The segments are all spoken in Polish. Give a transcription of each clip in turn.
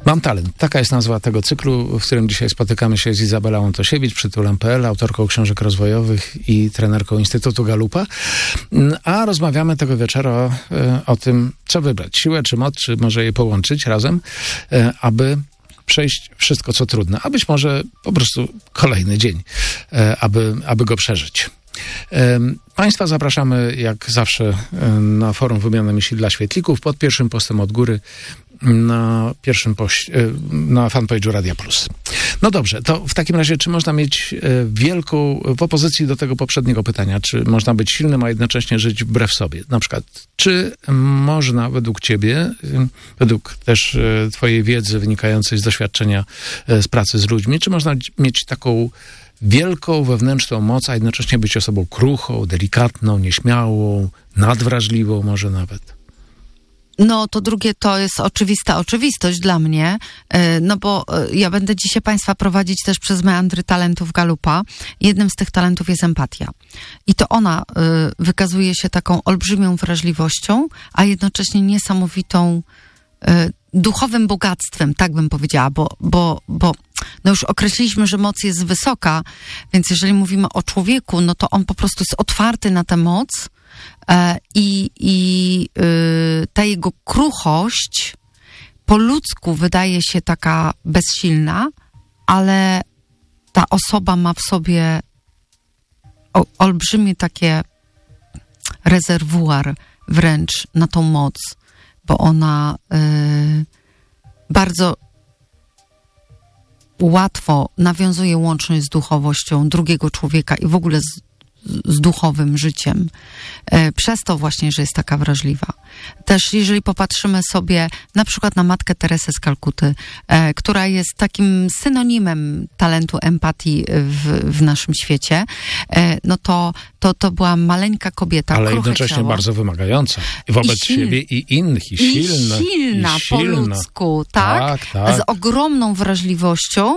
Mam talent. Taka jest nazwa tego cyklu, w którym dzisiaj spotykamy się z Izabelą Antosiewicz, przytulam.pl, autorką książek rozwojowych i trenerką Instytutu Galupa. A rozmawiamy tego wieczora o tym, co wybrać. Siłę czy moc, czy może je połączyć razem, aby przejść wszystko, co trudne. A być może po prostu kolejny dzień, aby go przeżyć. Państwa zapraszamy jak zawsze na forum Wymiany Myśli dla Świetlików pod pierwszym postem od góry na fanpage'u Radia Plus. No dobrze, to w takim razie, czy można mieć wielką, w opozycji do tego poprzedniego pytania, czy można być silnym, a jednocześnie żyć wbrew sobie? Na przykład, czy można według ciebie, według też twojej wiedzy wynikającej z doświadczenia z pracy z ludźmi, czy można mieć taką wielką wewnętrzną moc, a jednocześnie być osobą kruchą, delikatną, nieśmiałą, nadwrażliwą może nawet? No to drugie to jest oczywista oczywistość dla mnie, no bo ja będę dzisiaj Państwa prowadzić też przez meandry talentów Galupa. Jednym z tych talentów jest empatia. I to ona wykazuje się taką olbrzymią wrażliwością, a jednocześnie niesamowitą duchowym bogactwem, tak bym powiedziała, bo no już określiliśmy, że moc jest wysoka, więc jeżeli mówimy o człowieku, no to on po prostu jest otwarty na tę moc i ta jego kruchość po ludzku wydaje się taka bezsilna, ale ta osoba ma w sobie olbrzymie takie rezerwuar wręcz na tą moc, bo ona bardzo łatwo nawiązuje łączność z duchowością drugiego człowieka i w ogóle z duchowym życiem. Przez to właśnie, że jest taka wrażliwa. Też jeżeli popatrzymy sobie na przykład na Matkę Teresę z Kalkuty, która jest takim synonimem talentu empatii w naszym świecie, no to była maleńka kobieta, ale jednocześnie ciało, bardzo wymagająca wobec siebie i innych, i silna po ludzku, tak? Z ogromną wrażliwością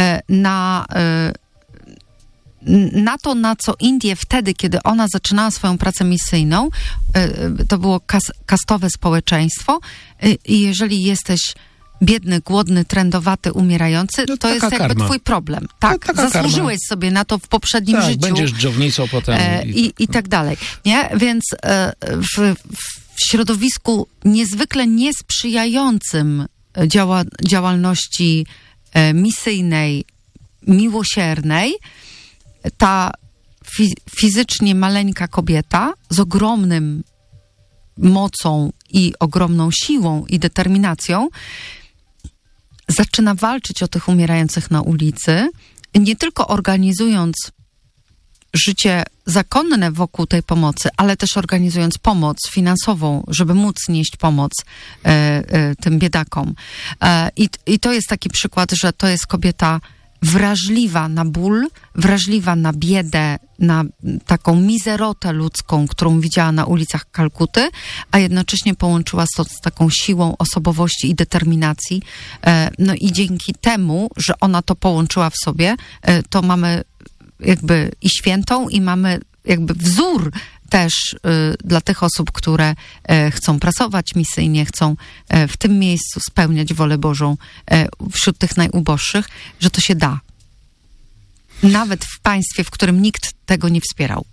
na to, na co Indie wtedy, kiedy ona zaczynała swoją pracę misyjną, to było kastowe społeczeństwo i jeżeli jesteś biedny, głodny, trędowaty, umierający, to jest jakby karma. Twój problem. Tak, zasłużyłeś sobie na to w poprzednim życiu. Będziesz dżownicą potem. I tak dalej. Nie? Więc w środowisku niezwykle niesprzyjającym działalności misyjnej, miłosiernej, ta fizycznie maleńka kobieta z ogromnym mocą i ogromną siłą i determinacją zaczyna walczyć o tych umierających na ulicy, nie tylko organizując życie zakonne wokół tej pomocy, ale też organizując pomoc finansową, żeby móc nieść pomoc tym biedakom. I to jest taki przykład, że to jest kobieta wrażliwa na ból, wrażliwa na biedę, na taką mizerotę ludzką, którą widziała na ulicach Kalkuty, a jednocześnie połączyła to z taką siłą osobowości i determinacji. No i dzięki temu, że ona to połączyła w sobie, to mamy jakby i świętą, i mamy jakby wzór też dla tych osób, które chcą pracować misyjnie, chcą w tym miejscu spełniać wolę Bożą wśród tych najuboższych, że to się da. Nawet w państwie, w którym nikt tego nie wspierał.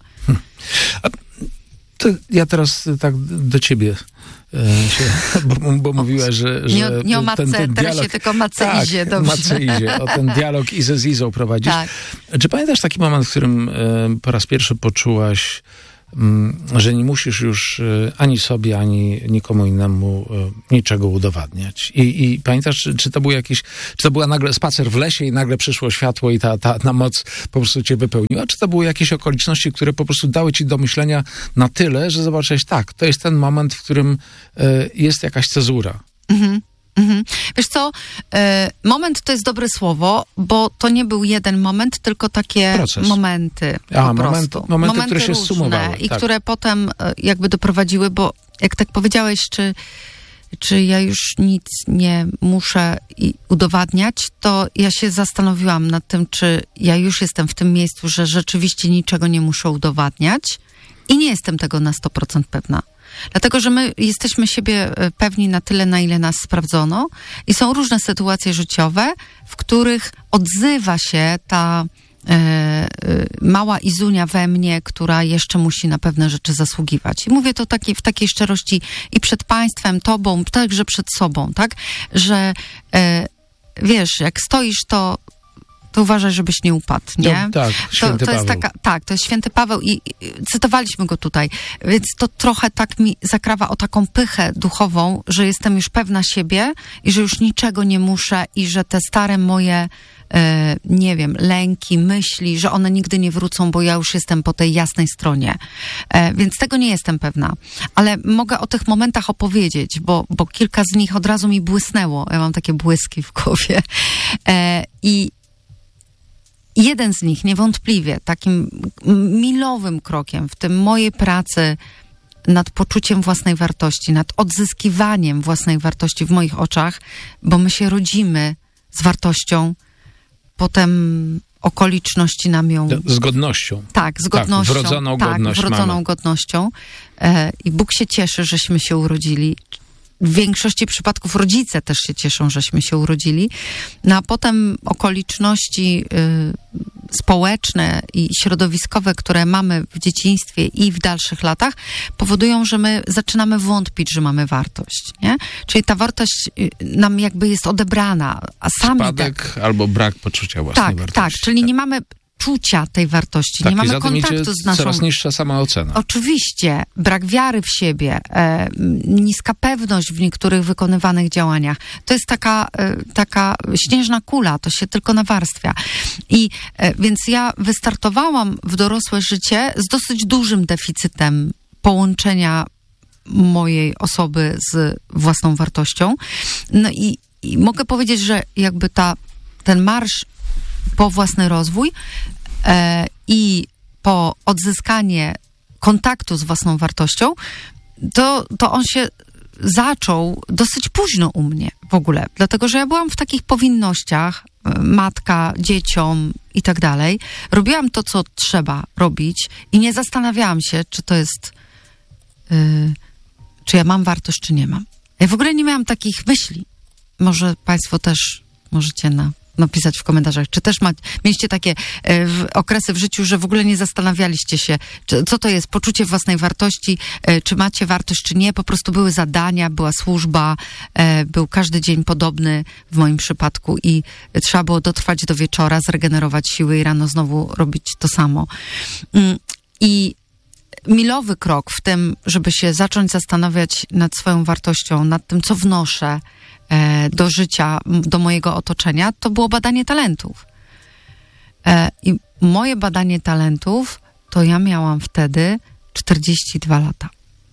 To ja teraz tak do ciebie bo mówiła, że nie o matce Teresie, tylko o matce Izie. Dobrze. Matce Izie, o ten dialog Izę z Izą prowadzisz. Tak. Czy pamiętasz taki moment, w którym po raz pierwszy poczułaś, że nie musisz już ani sobie, ani nikomu innemu niczego udowadniać? I pamiętasz, czy to był czy to była nagle spacer w lesie i nagle przyszło światło i ta moc po prostu cię wypełniła? Czy to były jakieś okoliczności, które po prostu dały ci do myślenia na tyle, że zobaczyłeś, tak, to jest ten moment, w którym jest jakaś cezura? Wiesz co, moment to jest dobre słowo, bo to nie był jeden moment, tylko takie momenty po prostu. Momenty, które się zsumowały. I które potem jakby doprowadziły, bo jak tak powiedziałeś, czy ja już nic nie muszę udowadniać, to ja się zastanowiłam nad tym, czy ja już jestem w tym miejscu, że rzeczywiście niczego nie muszę udowadniać i nie jestem tego na 100% pewna. Dlatego, że my jesteśmy siebie pewni na tyle, na ile nas sprawdzono i są różne sytuacje życiowe, w których odzywa się ta mała Izunia we mnie, która jeszcze musi na pewne rzeczy zasługiwać. I mówię to w takiej szczerości i przed państwem, tobą, także przed sobą, tak? Że wiesz, jak stoisz, to uważaj, żebyś nie upadł, nie? No, tak, święty to jest Paweł. to jest święty Paweł i cytowaliśmy go tutaj, więc to trochę tak mi zakrawa o taką pychę duchową, że jestem już pewna siebie i że już niczego nie muszę i że te stare moje nie wiem, lęki, myśli, że one nigdy nie wrócą, bo ja już jestem po tej jasnej stronie. Więc tego nie jestem pewna. Ale mogę o tych momentach opowiedzieć, bo kilka z nich od razu mi błysnęło. Ja mam takie błyski w głowie. I jeden z nich niewątpliwie takim milowym krokiem w tym mojej pracy nad poczuciem własnej wartości, nad odzyskiwaniem własnej wartości w moich oczach, bo my się rodzimy z wartością, potem okoliczności nam ją... Z godnością. Tak, z godnością. Wrodzoną godność wrodzoną mamy. godnością. I Bóg się cieszy, żeśmy się urodzili. W większości przypadków rodzice też się cieszą, żeśmy się urodzili. No a potem okoliczności społeczne i środowiskowe, które mamy w dzieciństwie i w dalszych latach, powodują, że my zaczynamy wątpić, że mamy wartość, nie? Czyli ta wartość nam jakby jest odebrana, a sami... Spadek albo brak poczucia własnej wartości. Tak, czyli nie mamy czucia tej wartości, tak, nie mamy i za tym kontaktu idzie z naszą... coraz niższa samoocena. Oczywiście, brak wiary w siebie, niska pewność w niektórych wykonywanych działaniach. To jest taka śnieżna kula, to się tylko nawarstwia. I więc ja wystartowałam w dorosłe życie z dosyć dużym deficytem połączenia mojej osoby z własną wartością. No i mogę powiedzieć, że jakby ten marsz po własny rozwój i po odzyskanie kontaktu z własną wartością, to on się zaczął dosyć późno u mnie w ogóle. Dlatego, że ja byłam w takich powinnościach, matka, dzieciom i tak dalej. Robiłam to, co trzeba robić i nie zastanawiałam się, czy to jest, czy ja mam wartość, czy nie mam. Ja w ogóle nie miałam takich myśli. Może państwo też możecie napisać w komentarzach, czy też mieliście takie okresy w życiu, że w ogóle nie zastanawialiście się, co to jest poczucie własnej wartości, czy macie wartość, czy nie. Po prostu były zadania, była służba, był każdy dzień podobny w moim przypadku i trzeba było dotrwać do wieczora, zregenerować siły i rano znowu robić to samo. I milowy krok w tym, żeby się zacząć zastanawiać nad swoją wartością, nad tym, co wnoszę do życia, do mojego otoczenia, to było badanie talentów. I moje badanie talentów to ja miałam wtedy 42 lata.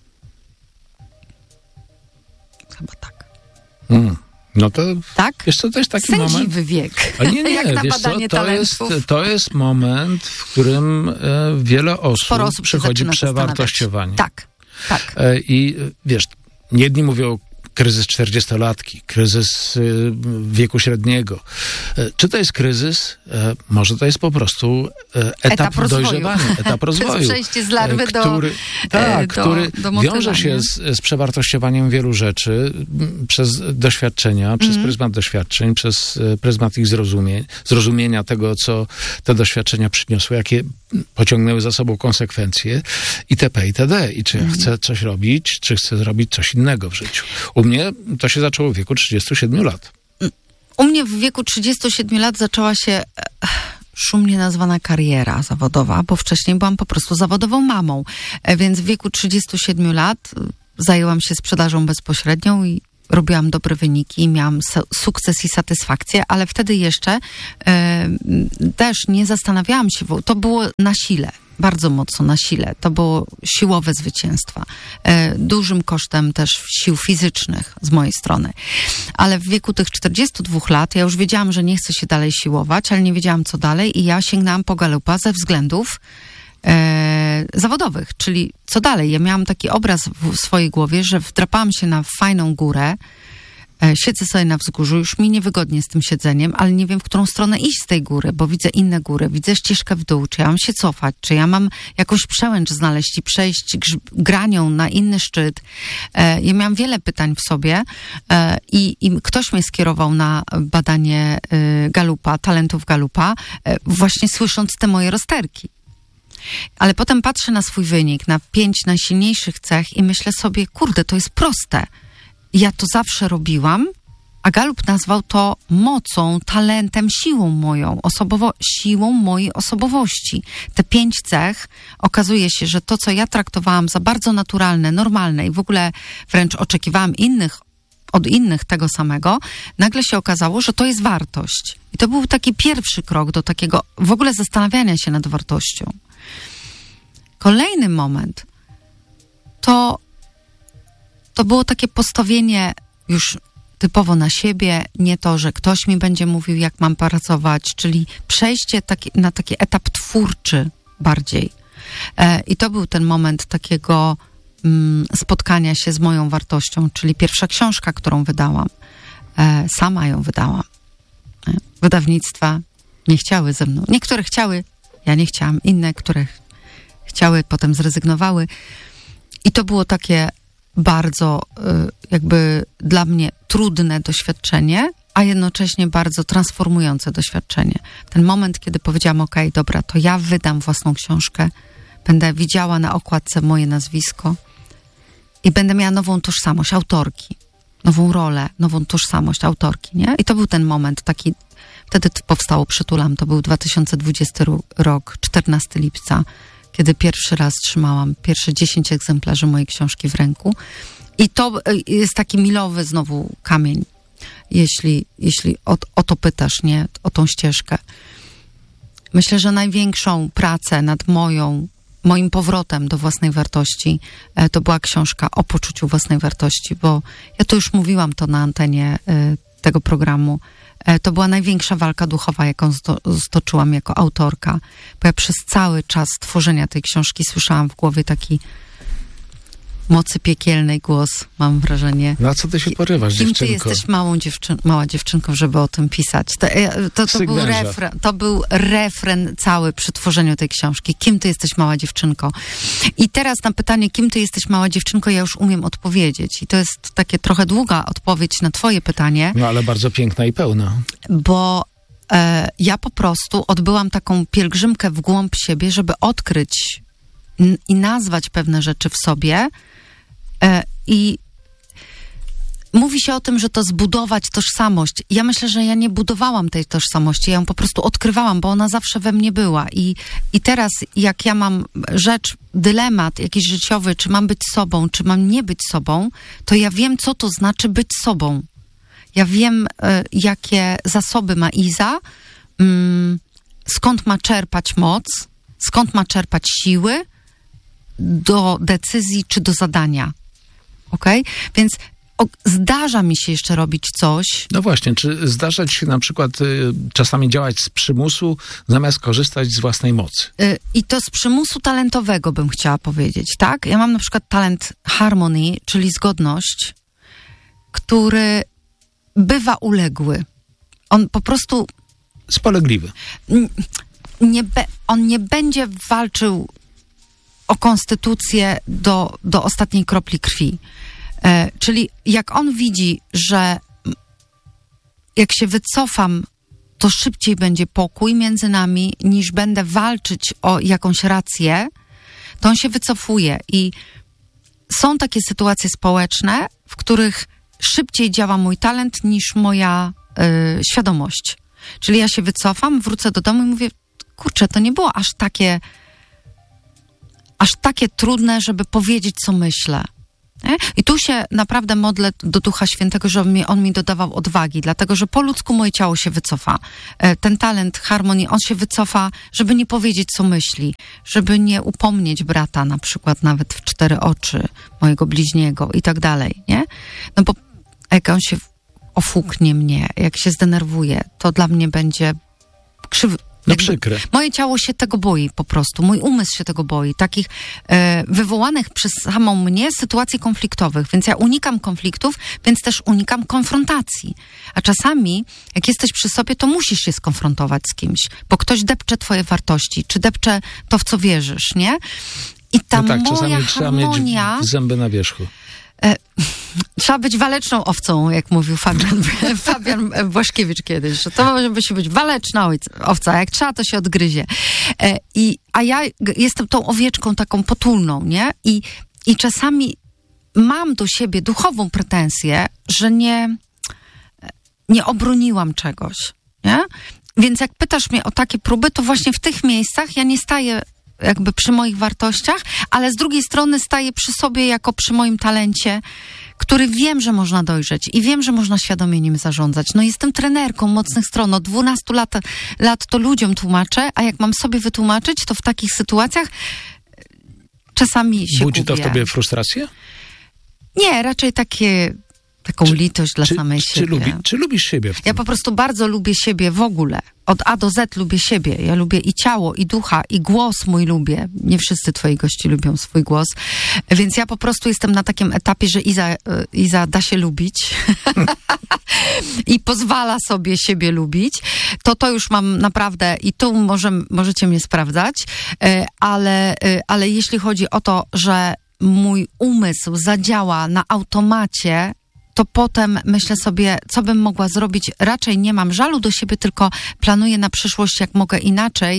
Chyba tak. No to tak? Wiesz co, to jest taki Sędziwy moment... wiek. A nie, Jak na wiesz badanie co, talentów. to jest moment, w którym wiele osób przychodzi przewartościowanie. Tak. I wiesz, jedni mówią kryzys 40-latki, kryzys wieku średniego. Czy to jest kryzys? Może to jest po prostu etap dojrzewania, etap rozwoju. To jest przejście z larwy który wiąże się z przewartościowaniem wielu rzeczy przez doświadczenia, przez pryzmat doświadczeń, przez pryzmat ich zrozumienia tego, co te doświadczenia przyniosły, jakie pociągnęły za sobą konsekwencje itp. itd. I czy ja chcę coś robić, czy chcę zrobić coś innego w życiu. U mnie to się zaczęło w wieku 37 lat. U mnie w wieku 37 lat zaczęła się szumnie nazwana kariera zawodowa, bo wcześniej byłam po prostu zawodową mamą. Więc w wieku 37 lat zajęłam się sprzedażą bezpośrednią i robiłam dobre wyniki, miałam sukces i satysfakcję, ale wtedy jeszcze też nie zastanawiałam się, bo to było na sile. Bardzo mocno na sile. To było siłowe zwycięstwa. Dużym kosztem też sił fizycznych z mojej strony. Ale w wieku tych 42 lat ja już wiedziałam, że nie chcę się dalej siłować, ale nie wiedziałam co dalej i ja sięgnęłam po galupa ze względów zawodowych, czyli co dalej. Ja miałam taki obraz w swojej głowie, że wdrapałam się na fajną górę, Siedzę sobie na wzgórzu, już mi niewygodnie z tym siedzeniem, ale nie wiem, w którą stronę iść z tej góry, bo widzę inne góry, widzę ścieżkę w dół, czy ja mam się cofać, czy ja mam jakąś przełęcz znaleźć i przejść granią na inny szczyt. Ja miałam wiele pytań w sobie i ktoś mnie skierował na badanie Galupa, talentów Galupa, właśnie słysząc te moje rozterki. Ale potem patrzę na swój wynik, na 5 najsilniejszych cech i myślę sobie, kurde, to jest proste. Ja to zawsze robiłam, a Galup nazwał to mocą, talentem, siłą moją, siłą mojej osobowości. Te 5 cech, okazuje się, że to, co ja traktowałam za bardzo naturalne, normalne i w ogóle wręcz oczekiwałam od innych tego samego, nagle się okazało, że to jest wartość. I to był taki pierwszy krok do takiego w ogóle zastanawiania się nad wartością. Kolejny moment to było takie postawienie już typowo na siebie, nie to, że ktoś mi będzie mówił, jak mam pracować, czyli przejście na taki etap twórczy bardziej. I to był ten moment takiego spotkania się z moją wartością, czyli pierwsza książka, którą wydałam. Sama ją wydałam. Wydawnictwa nie chciały ze mną. Niektóre chciały, ja nie chciałam. Inne, które chciały, potem zrezygnowały. I to było takie bardzo jakby dla mnie trudne doświadczenie, a jednocześnie bardzo transformujące doświadczenie. Ten moment, kiedy powiedziałam, okej, dobra, to ja wydam własną książkę, będę widziała na okładce moje nazwisko i będę miała nową tożsamość autorki, nową rolę, nową tożsamość autorki, nie? I to był ten moment taki, wtedy powstało Przytulam, to był 2020 rok, 14 lipca, kiedy pierwszy raz trzymałam pierwsze 10 egzemplarzy mojej książki w ręku. I to jest taki milowy znowu kamień, jeśli o to pytasz, nie? O tą ścieżkę. Myślę, że największą pracę nad moim powrotem do własnej wartości to była książka o poczuciu własnej wartości, bo ja to już mówiłam to na antenie tego programu. To była największa walka duchowa, jaką stoczyłam jako autorka, bo ja przez cały czas tworzenia tej książki słyszałam w głowie taki mocy piekielnej głos, mam wrażenie. No a co ty się porywasz, dziewczynko? Kim ty jesteś mała dziewczynką, żeby o tym pisać? To był refren cały przy tworzeniu tej książki. Kim ty jesteś, mała dziewczynko? I teraz na pytanie, kim ty jesteś, mała dziewczynko, ja już umiem odpowiedzieć. I to jest takie trochę długa odpowiedź na twoje pytanie. No ale bardzo piękna i pełna. Bo ja po prostu odbyłam taką pielgrzymkę w głąb siebie, żeby odkryć i nazwać pewne rzeczy w sobie. I mówi się o tym, że to zbudować tożsamość. Ja myślę, że ja nie budowałam tej tożsamości, ja ją po prostu odkrywałam, bo ona zawsze we mnie była. I teraz, jak ja mam dylemat jakiś życiowy, czy mam być sobą, czy mam nie być sobą, to ja wiem, co to znaczy być sobą. Ja wiem, jakie zasoby ma Iza, skąd ma czerpać moc, skąd ma czerpać siły do decyzji czy do zadania. Okej? Więc zdarza mi się jeszcze robić coś. No właśnie, czy zdarza ci się na przykład czasami działać z przymusu, zamiast korzystać z własnej mocy? I to z przymusu talentowego bym chciała powiedzieć, tak? Ja mam na przykład talent harmonii, czyli zgodność, który bywa uległy. On po prostu... Spolegliwy. On nie będzie walczył o konstytucję do ostatniej kropli krwi. Czyli jak on widzi, że jak się wycofam, to szybciej będzie pokój między nami, niż będę walczyć o jakąś rację, to on się wycofuje. I są takie sytuacje społeczne, w których szybciej działa mój talent niż moja świadomość. Czyli ja się wycofam, wrócę do domu i mówię, kurczę, to nie było aż takie trudne, żeby powiedzieć, co myślę. Nie? I tu się naprawdę modlę do Ducha Świętego, żeby on mi dodawał odwagi, dlatego, że po ludzku moje ciało się wycofa. Ten talent harmonii, on się wycofa, żeby nie powiedzieć, co myśli, żeby nie upomnieć brata, na przykład nawet w 4 oczy, mojego bliźniego i tak dalej, nie? No bo jak on się ofuknie mnie, jak się zdenerwuje, to dla mnie będzie No przykre. Moje ciało się tego boi po prostu, mój umysł się tego boi, takich wywołanych przez samą mnie sytuacji konfliktowych, więc ja unikam konfliktów, więc też unikam konfrontacji. A czasami, jak jesteś przy sobie, to musisz się skonfrontować z kimś, bo ktoś depcze twoje wartości, czy depcze to, w co wierzysz, nie? I ta no tak, moja czasami harmonia... trzeba mieć zęby na wierzchu. Trzeba być waleczną owcą, jak mówił Fabian Błaszkiewicz kiedyś, że to musi być waleczna owca, jak trzeba, to się odgryzie. A ja jestem tą owieczką taką potulną, nie? I czasami mam do siebie duchową pretensję, że nie obroniłam czegoś, nie? Więc jak pytasz mnie o takie próby, to właśnie w tych miejscach ja nie staję jakby przy moich wartościach, ale z drugiej strony staję przy sobie jako przy moim talencie, który wiem, że można dojrzeć i wiem, że można świadomie nim zarządzać. No jestem trenerką mocnych stron. Od 12 lat to ludziom tłumaczę, a jak mam sobie wytłumaczyć, to w takich sytuacjach czasami się Budzi gubię. to w tobie frustrację? Nie, raczej taką litość dla samej siebie. Czy lubisz siebie w tym? Ja po prostu bardzo lubię siebie w ogóle. Od A do Z lubię siebie. Ja lubię i ciało, i ducha, i głos mój lubię. Nie wszyscy twoi gości lubią swój głos. Więc ja po prostu jestem na takim etapie, że Iza da się lubić i pozwala sobie siebie lubić. To już mam naprawdę i tu możecie mnie sprawdzać, ale jeśli chodzi o to, że mój umysł zadziała na automacie, to potem myślę sobie, co bym mogła zrobić. Raczej nie mam żalu do siebie, tylko planuję na przyszłość, jak mogę inaczej.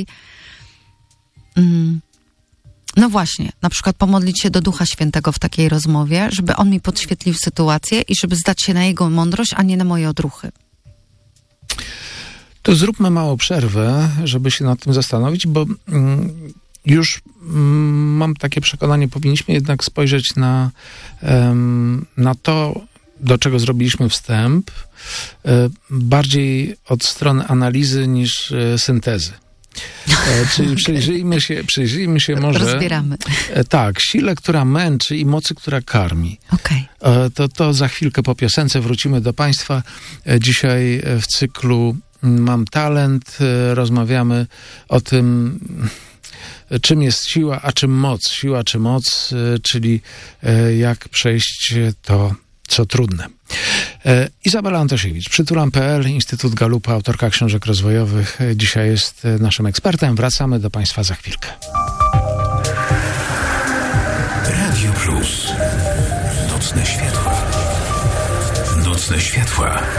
No właśnie, na przykład pomodlić się do Ducha Świętego w takiej rozmowie, żeby on mi podświetlił sytuację i żeby zdać się na jego mądrość, a nie na moje odruchy. To zróbmy małą przerwę, żeby się nad tym zastanowić, bo już mam takie przekonanie, powinniśmy jednak spojrzeć na to, do czego zrobiliśmy wstęp, bardziej od strony analizy niż syntezy. Czyli przyjrzyjmy się może... Rozbieramy. Tak, sile, która męczy i mocy, która karmi. Okej. To za chwilkę po piosence wrócimy do Państwa. Dzisiaj w cyklu Mam talent. Rozmawiamy o tym, czym jest siła, a czym moc. Siła czy moc, czyli jak przejść to, co trudne. Izabela Antosiewicz, Przytulam.pl, Instytut Galupa, autorka książek rozwojowych. Dzisiaj jest naszym ekspertem. Wracamy do Państwa za chwilkę. Radio Plus. Nocne światła. Nocne światła.